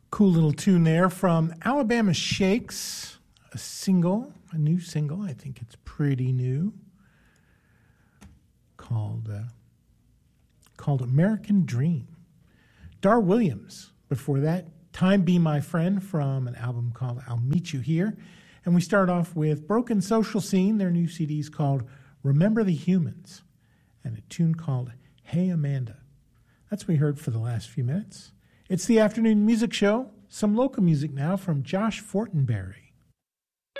Cool little tune there from Alabama Shakes, a new single. I think it's pretty new, called American Dream. Dar Williams, before that, Time Be My Friend from an album called I'll Meet You Here. And we start off with Broken Social Scene. Their new CD is called Remember the Humans, and a tune called Hey Amanda. That's what we heard for the last few minutes. It's the afternoon music show. Some local music now from Josh Fortenberry.